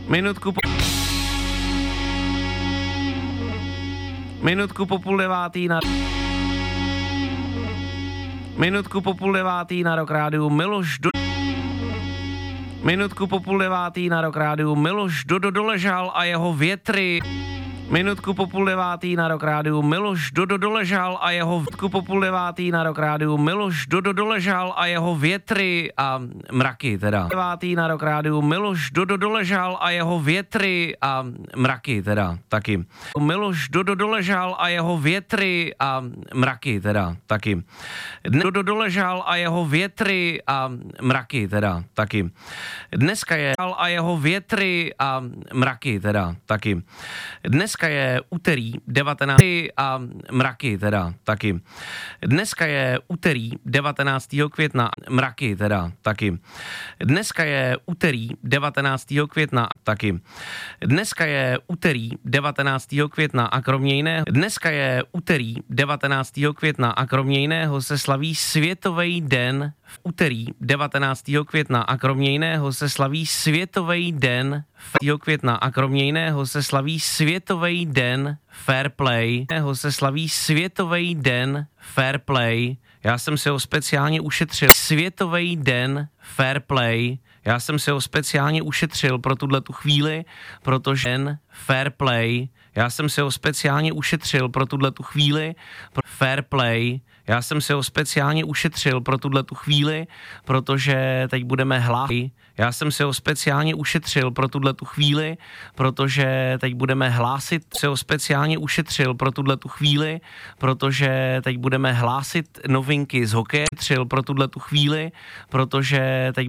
Minutku po půl devátý na... Minutku po půl devátý na Rock Rádiu Miloš do... Minutku po půl devátý na Rock Rádiu Miloš Dodo Doležal a jeho větry. Minutku po půl devátý na Rock Rádiu Miloš Dodo Doležal a jeho... Minutku po půl devátý na Rock Rádiu Miloš Dodo Doležal a jeho větry a mraky teda. Devátý na Rock Rádiu Miloš Dodo Doležal a jeho větry a mraky teda taky. Miloš Dodo Doležal a jeho větry a mraky teda taky. Dodo Doležal a jeho větry a mraky teda taky. Dneska je a jeho větry a mraky teda taky. Dneska je úterý 19. a mraky teda taky. Dneska je úterý 19. května mraky teda taky. Dneska je úterý 19. května taky. Dneska je úterý 19. května a kromě jiného dneska je úterý 19. května a kromě jiného se slaví Světový den v úterý 19. května a kromě jiného se slaví Světový den května a kromě jiného se slaví Světový den Fair Play. Se slaví Světový den Fair Play. Já jsem si ho speciálně ušetřil. Světový den Fair Play. Já jsem si ho speciálně ušetřil pro tuhletu chvíli, protože den Fair Play. Já jsem si ho speciálně ušetřil pro tuhletu chvíli. Fair Play. Já jsem si ho speciálně ušetřil pro tuhletu chvíli, protože teď budeme hlásit. Já jsem si ho speciálně ušetřil pro tuhletu chvíli, protože teď budeme hlásit. Si ho speciálně ušetřil pro tuhletu chvíli, protože teď budeme hlásit novinky z hokeje. Pro tuhletu chvíli, protože teď